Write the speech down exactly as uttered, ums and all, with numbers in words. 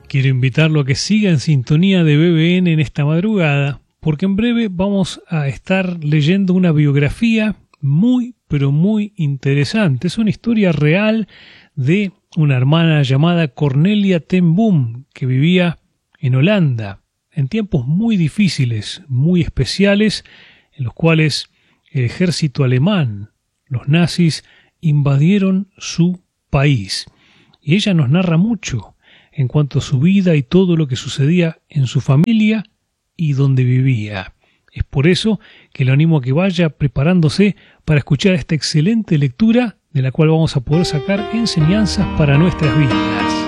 Quiero invitarlo a que siga en sintonía de B B N en esta madrugada, porque en breve vamos a estar leyendo una biografía muy, pero muy interesante. Es una historia real de una hermana llamada Cornelia ten Boom, que vivía en Holanda, en tiempos muy difíciles, muy especiales, en los cuales el ejército alemán, los nazis, invadieron su país. Y ella nos narra mucho en cuanto a su vida y todo lo que sucedía en su familia y donde vivía. Es por eso que lo animo a que vaya preparándose para escuchar esta excelente lectura de la cual vamos a poder sacar enseñanzas para nuestras vidas.